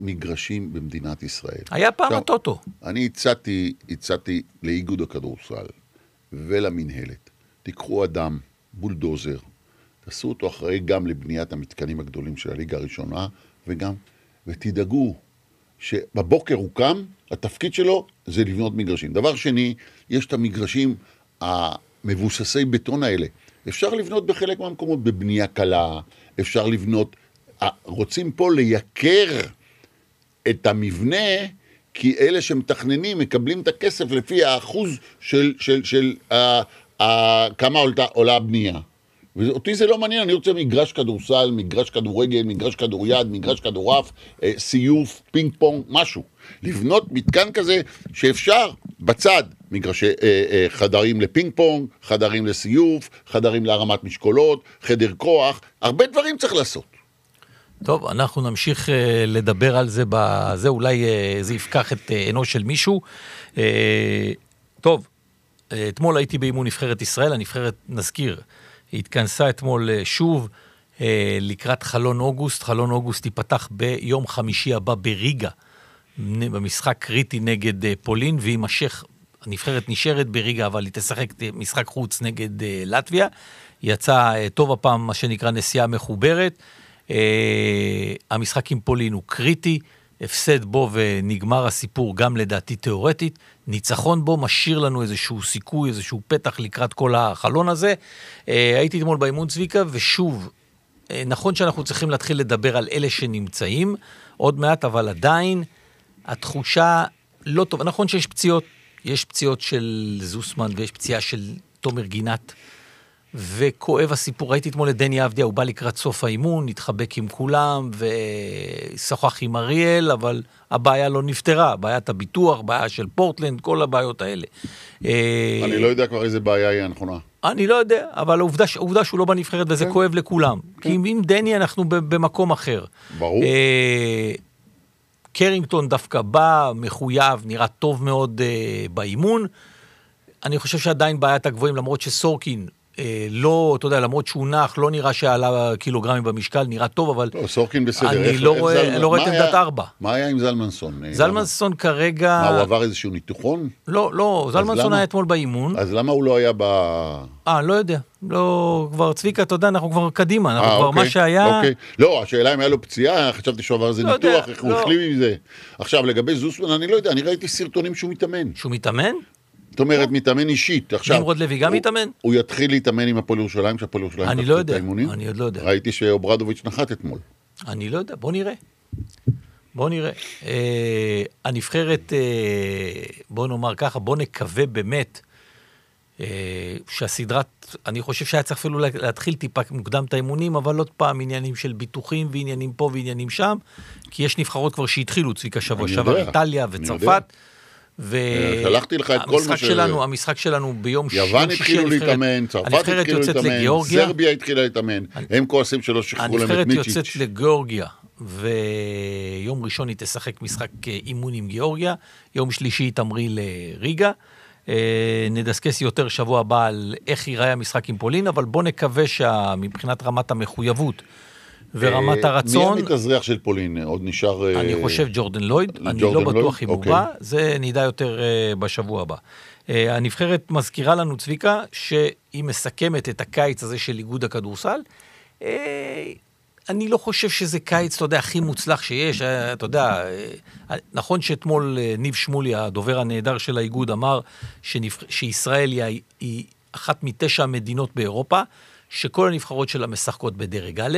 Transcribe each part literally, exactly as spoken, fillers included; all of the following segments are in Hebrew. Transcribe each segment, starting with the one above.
מגרשים במדינת ישראל. היה פעם הטוטו. אני הצעתי, הצעתי לאיגוד הכדורסל ולמנהלת, תיקחו אדם, בולדוזר, תעשו אותו אחראי גם לבניית המתקנים הגדולים של הליגה הראשונה, וגם, ותדאגו שבבוקר הוא קם, התפקיד שלו זה לבנות מגרשים. דבר שני, יש את המגרשים המבוססי בטון האלה. אפשר לבנות בחלק מהמקומות בבנייה קלה, אפשר לבנות, רוצים פה לייקר את המבנה, כי אלה שמתכננים מקבלים את הכסף לפי האחוז של, של, של uh, uh, כמה עולה, עולה הבנייה. ואותי זה לא מעניין, אני רוצה מגרש כדורסל, מגרש כדורגל, מגרש כדוריד, מגרש כדורף, אה, סיוף, פינג פונג, משהו. לבנות מתקן כזה שאפשר בצד מגרשי אה, אה, חדרים לפינג פונג, חדרים לסיוף, חדרים להרמת משקולות, חדר כוח, הרבה דברים צריך לעשות. טוב, אנחנו נמשיך uh, לדבר על זה, בזה אולי uh, זה יפקח את uh, עינו של מישהו. Uh, טוב, uh, אתמול הייתי באימון נבחרת ישראל, הנבחרת נזכיר, היא התכנסה אתמול uh, שוב uh, לקראת חלון אוגוסט, חלון אוגוסט ייפתח ביום חמישי הבא בריגה, במשחק קריטי נגד uh, פולין, והיא משך, הנבחרת נשארת בריגה, אבל היא תשחק משחק חוץ נגד uh, לטביה, יצא uh, טוב הפעם מה שנקרא נסיעה מחוברת, Uh, המשחק עם פולין הוא קריטי, הפסד בו ונגמר הסיפור גם לדעתי תיאורטית, ניצחון בו משאיר לנו איזשהו סיכוי, איזשהו פתח לקראת כל החלון הזה. Uh, הייתי אתמול באימון צביקה, ושוב, uh, נכון שאנחנו צריכים להתחיל לדבר על אלה שנמצאים, עוד מעט, אבל עדיין התחושה לא טוב. נכון שיש פציעות, יש פציעות של זוסמן ויש פציעה של תומר גינת, וכואב הסיפור, ראיתי אתמול את דני אבדיה, הוא בא לקראת סוף האימון, התחבק עם כולם, ושוחח עם אריאל, אבל הבעיה לא נפתרה, בעיית הביטוח, בעיה של פורטלנד, כל הבעיות האלה. אני לא יודע כבר איזה בעיה היא הנכונה. אני לא יודע, אבל העובדה, העובדה שהוא לא בנבחרת, וזה כואב לכולם. כי עם דני אנחנו במקום אחר. ברור. קרינגטון דווקא בא, מחויב, נראה טוב מאוד באימון. אני חושב שעדיין בעיית הגבוהים, למרות שסורקין, לא, אתה יודע, למרות שהוא נח, לא נראה שעלה קילוגרמים במשקל, נראה טוב, אבל... לא, סורקין בסדר. אני לא רואה את עמדת ארבע. מה היה עם זלמנסון? זלמנסון כרגע... מה, הוא עבר איזשהו ניתוחון? לא, לא, זלמנסון היה אתמול באימון. אז למה הוא לא היה ב... אה, לא יודע. לא, כבר צביקה, אתה יודע, אנחנו כבר קדימה, אנחנו כבר מה שהיה... לא, השאלה אם היה לו פציעה, חשבתי שהוא עבר איזה ניתוח, איך הוא החלים עם זה. עכשיו, לגבי זוסמן, אני לא יודע, אני ראיתי סרטונים שהוא מתאמן. שהוא מתאמן? זאת אומרת, מתאמן אישית. נמרוד לוי גם מתאמן? הוא יתחיל להתאמן עם הפועל ירושלים, שהפועל ירושלים... אני לא יודע, אני עוד לא יודע. ראיתי שאוברדוביץ' נחת אתמול. אני לא יודע, בוא נראה. בוא נראה. הנבחרת, בוא נאמר ככה, בוא נקווה באמת, שהסדרת, אני חושב שהיה צריך אפילו להתחיל טיפה מוקדם את האימונים, אבל עוד פעם עניינים של ביטוחים ועניינים פה ועניינים שם, כי יש נבחרות כבר שהתחילו, צביקה שבוע שעבר, איטליה וצרפת, שלחתי לך את כל מה ש... שלנו, המשחק שלנו ביום שישי, יוון התחילו להתאמן, צרפת התחילו להתאמן, סרביה התחילה להתאמן, הם כועסים שלא שחררו להם את מיצ'יץ'. הנבחרת יוצאת לגיאורגיה, ויום ראשון היא תשחק משחק אימון עם גיאורגיה, יום שלישי היא תמריא לריגה, נדסקס יותר שבוע הבא על איך ייראה המשחק עם פולין, אבל בוא נקווה שמבחינת רמת המחויבות, ורמת הרצון... מי המתאזרח של פולין? עוד נשאר... אני חושב ג'ורדן לויד, אני לא בטוח אם הוא בא, זה נדע יותר בשבוע הבא. הנבחרת מזכירה לנו, צביקה, שהיא מסכמת את הקיץ הזה של איגוד הכדורסל. אני לא חושב שזה קיץ, אתה יודע, הכי מוצלח שיש, אתה יודע, נכון שאתמול ניב שמולי, הדובר הנהדר של האיגוד, אמר שישראל היא אחת מתשע המדינות באירופה, שכל הנבחרות שלה משחקות בדרג א',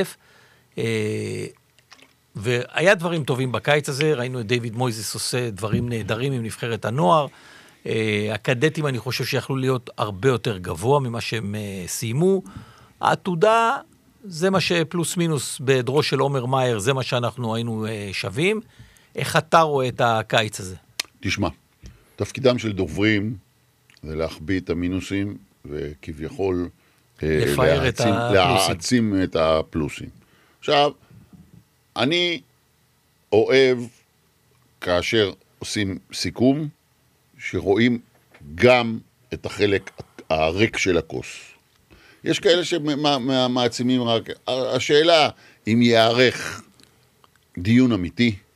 והיה דברים טובים בקיץ הזה, ראינו את דיוויד מויזס עושה דברים נהדרים עם נבחרת הנוער, הקדטים אני חושב שיכלו להיות הרבה יותר גבוה ממה שהם סיימו, העתודה זה מה שפלוס מינוס בדרו של עומר מאייר, זה מה שאנחנו היינו שווים, איך אתה רואה את הקיץ הזה? תשמע, תפקידם של דוברים זה להחביא את המינוסים וכביכול לפאר את הפלוסים. להעצים את הפלוסים. עכשיו, אני אוהב כאשר עושים סיכום, שרואים גם את החלק הריק של הכוס. יש כאלה שמעצימים רק, השאלה אם יערך דיון אמיתי,